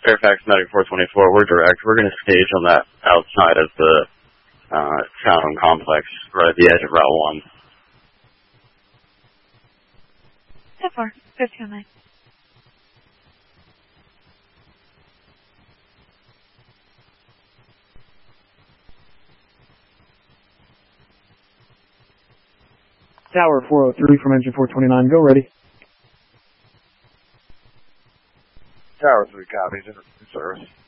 Fairfax Medic 424. We're direct. We're going to stage on that outside of the town complex, right at the edge of Route 1. 10-4, 1509. Tower 403 from engine 429, go ready. Tower 3 copies, in service.